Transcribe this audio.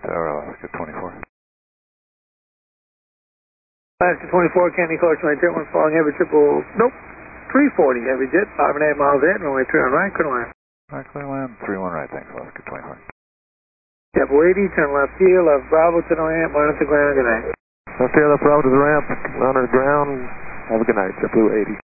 Tower, Alaska 24. Alaska 24, Candy Caution, right there, one falling heavy triple, nope, 340 heavy jet, 5.5 miles ahead, runway 3 on right, clear land. Right, clear land, 3-1 right, thanks, Alaska 24. Tempo 80, turn left here, left Bravo to the ramp, monitor ground, good night. Left here, left Bravo to the ramp, monitor ground, have a good night, JetBlue 80.